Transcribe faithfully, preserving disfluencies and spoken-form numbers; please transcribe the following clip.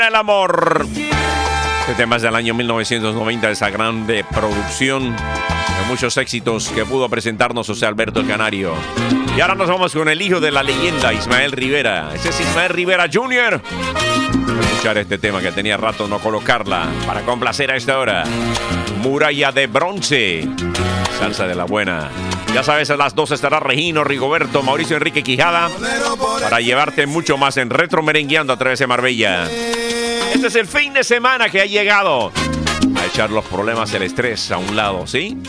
El amor. Este tema es del año mil novecientos noventa, esa grande producción de muchos éxitos que pudo presentarnos José Alberto el Canario. Y ahora nos vamos con el hijo de la leyenda, Ismael Rivera. Ese es Ismael Rivera junior Vamos a escuchar este tema que tenía rato no colocarla para complacer a esta hora. Muralla de bronce, salsa de la buena. Ya sabes, a las dos estará Regino, Rigoberto, Mauricio Enrique Quijada para llevarte mucho más en Retro Merengueando a través de Marbella. Este es el fin de semana que ha llegado a echar los problemas, el estrés a un lado, ¿sí?